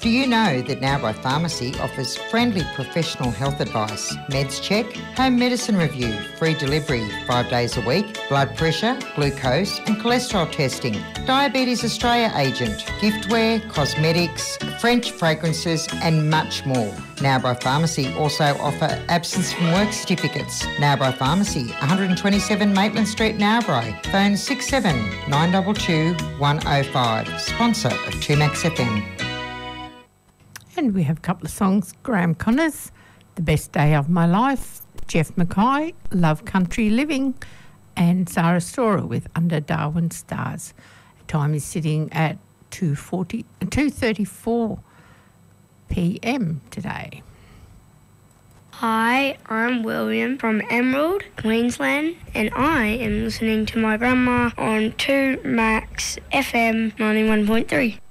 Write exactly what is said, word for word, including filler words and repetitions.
Do you know that Narrabri Pharmacy offers friendly professional health advice, meds check, home medicine review, free delivery five days a week, blood pressure, glucose and cholesterol testing, Diabetes Australia agent, giftware, cosmetics, French fragrances and much more. Narrabri Pharmacy also offer absence from work certificates. Narrabri Pharmacy, one twenty-seven Maitland Street, Narrabri. Phone six seven nine two two one oh five. Sponsor of two Max F M. And we have a couple of songs. Graham Connors, The Best Day of My Life. Jeff Mackay, Love Country Living. And Zara Storer with Under Darwin Stars. Time is sitting at two forty, two thirty-four p m today. Hi, I'm William from Emerald, Queensland, and I am listening to my grandma on two Max F M ninety-one point three.